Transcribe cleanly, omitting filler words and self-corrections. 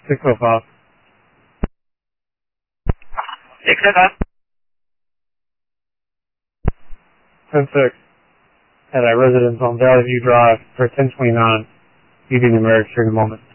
605. 10-6. At a residence on Valley View Drive for 1029. You can emerge during the moment.